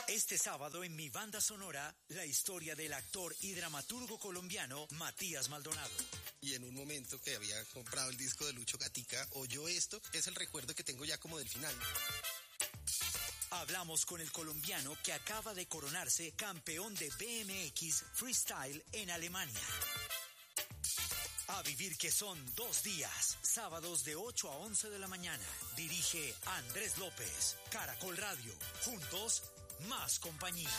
Este sábado en Mi Banda Sonora, la historia del actor y dramaturgo colombiano Matías Maldonado. Y en un momento que había comprado el disco de Lucho Gatica, oyó esto, es el recuerdo que tengo ya como del final. Hablamos con el colombiano que acaba de coronarse campeón de BMX Freestyle en Alemania. A vivir que son 2 días, sábados de 8 a 11 de la mañana. Dirige Andrés López, Caracol Radio. Juntos, más compañía.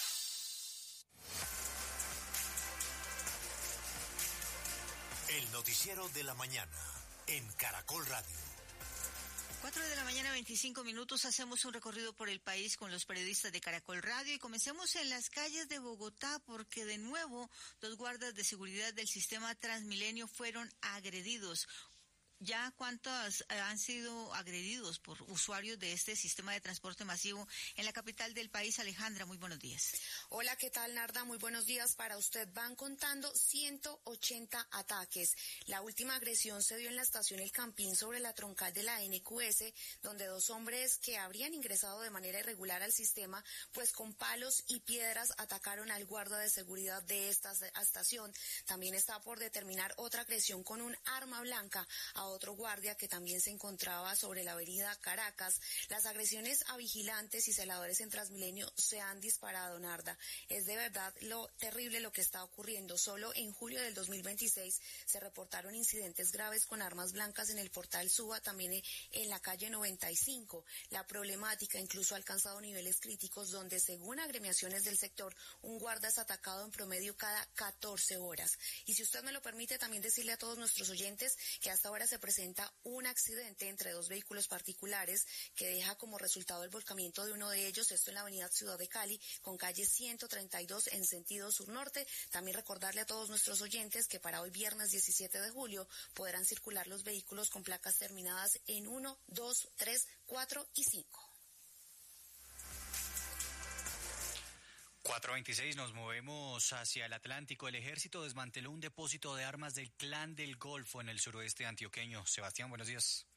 El noticiero de la mañana en Caracol Radio. 4 de la mañana, 25 minutos. Hacemos un recorrido por el país con los periodistas de Caracol Radio y comencemos en las calles de Bogotá porque de nuevo 2 guardas de seguridad del sistema Transmilenio fueron agredidos. ¿Ya cuántos han sido agredidos por usuarios de este sistema de transporte masivo en la capital del país? Alejandra, muy buenos días. Hola, ¿qué tal, Narda? Muy buenos días para usted. Van contando 180 ataques. La última agresión se dio en la estación El Campín sobre la troncal de la NQS, donde 2 hombres que habrían ingresado de manera irregular al sistema, pues con palos y piedras atacaron al guarda de seguridad de esta estación. También está por determinar otra agresión con un arma blanca a otro guardia que también se encontraba sobre la avenida Caracas. Las agresiones a vigilantes y celadores en Transmilenio se han disparado, Narda. Es de verdad lo terrible lo que está ocurriendo. Solo en julio del 2026 se reportaron incidentes graves con armas blancas en el portal Suba, también en la calle 95. La problemática incluso ha alcanzado niveles críticos donde, según agremiaciones del sector, un guarda es atacado en promedio cada 14 horas. Y si usted me lo permite, también decirle a todos nuestros oyentes que hasta ahora se presenta un accidente entre 2 vehículos particulares que deja como resultado el volcamiento de uno de ellos, esto en la avenida Ciudad de Cali, con calle 132 en sentido sur-norte. También recordarle a todos nuestros oyentes que para hoy viernes 17 de julio podrán circular los vehículos con placas terminadas en 1, 2, 3, 4 y 5. 4:26, nos movemos hacia el Atlántico. El ejército desmanteló un depósito de armas del Clan del Golfo en el suroeste antioqueño. Sebastián, buenos días.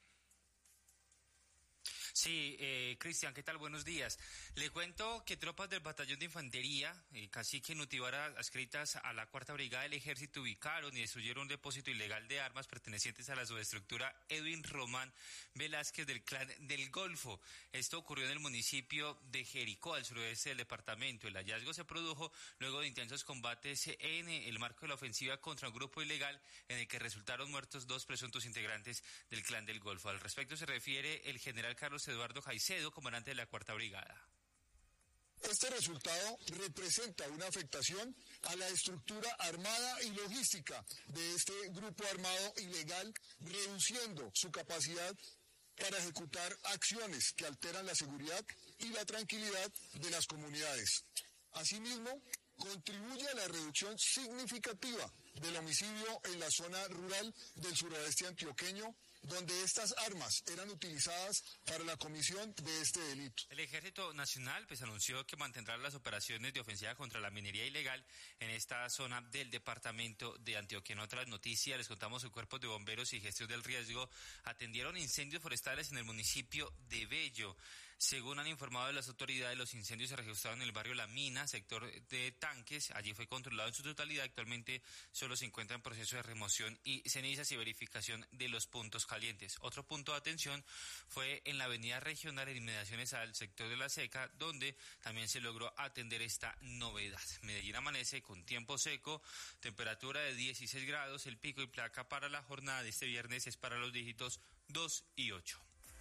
Sí, Cristian, ¿qué tal? Buenos días. Le cuento que tropas del Batallón de Infantería, Cacique Nutibara, adscritas a la 4ª Brigada del Ejército, ubicaron y destruyeron un depósito ilegal de armas pertenecientes a la subestructura Edwin Román Velázquez del Clan del Golfo. Esto ocurrió en el municipio de Jericó, al suroeste del departamento. El hallazgo se produjo luego de intensos combates en el marco de la ofensiva contra un grupo ilegal en el que resultaron muertos 2 presuntos integrantes del Clan del Golfo. Al respecto se refiere el general Carlos Eduardo Caicedo, comandante de la 4ª Brigada. Este resultado representa una afectación a la estructura armada y logística de este grupo armado ilegal, reduciendo su capacidad para ejecutar acciones que alteran la seguridad y la tranquilidad de las comunidades. Asimismo, contribuye a la reducción significativa del homicidio en la zona rural del suroeste antioqueño, donde estas armas eran utilizadas para la comisión de este delito. El Ejército Nacional anunció que mantendrá las operaciones de ofensiva contra la minería ilegal en esta zona del departamento de Antioquia. En otras noticias les contamos que cuerpos de bomberos y gestión del riesgo atendieron incendios forestales en el municipio de Bello. Según han informado las autoridades, los incendios se registraron en el barrio La Mina, sector de Tanques. Allí fue controlado en su totalidad. Actualmente solo se encuentra en proceso de remoción y cenizas y verificación de los puntos calientes. Otro punto de atención fue en la avenida regional en inmediaciones al sector de La Seca, donde también se logró atender esta novedad. Medellín amanece con tiempo seco, temperatura de 16 grados. El pico y placa para la jornada de este viernes es para los dígitos 2 y 8.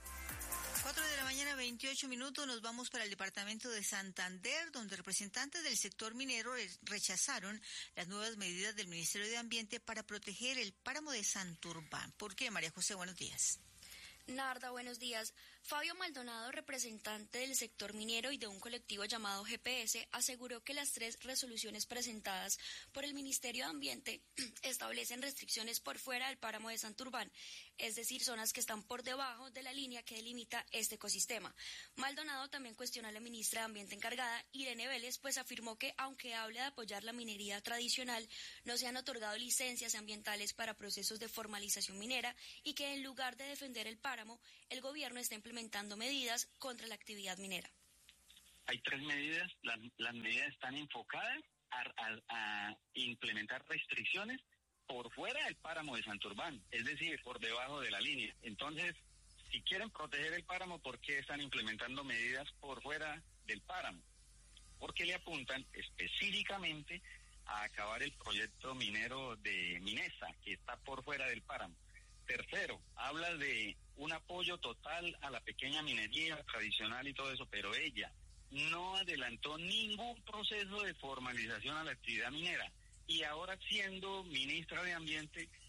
4 de la mañana, 28 minutos, nos vamos para el departamento de Santander, donde representantes del sector minero rechazaron las nuevas medidas del Ministerio de Ambiente para proteger el páramo de Santurbán. ¿Por qué, María José? Buenos días. Narda, buenos días. Fabio Maldonado, representante del sector minero y de un colectivo llamado GPS, aseguró que las 3 resoluciones presentadas por el Ministerio de Ambiente establecen restricciones por fuera del páramo de Santurbán, es decir, zonas que están por debajo de la línea que delimita este ecosistema. Maldonado también cuestionó a la ministra de Ambiente encargada, Irene Vélez, pues afirmó que, aunque habla de apoyar la minería tradicional, no se han otorgado licencias ambientales para procesos de formalización minera y que, en lugar de defender el páramo, el gobierno está implementando medidas contra la actividad minera. Hay 3 medidas, las medidas están enfocadas a implementar restricciones por fuera del páramo de Santurbán, es decir, por debajo de la línea. Entonces, si quieren proteger el páramo, ¿por qué están implementando medidas por fuera del páramo? Porque le apuntan específicamente a acabar el proyecto minero de Minesa, que está por fuera del páramo. Tercero, habla de un apoyo total a la pequeña minería tradicional y todo eso, pero ella no adelantó ningún proceso de formalización a la actividad minera. Y ahora, siendo ministra de Ambiente,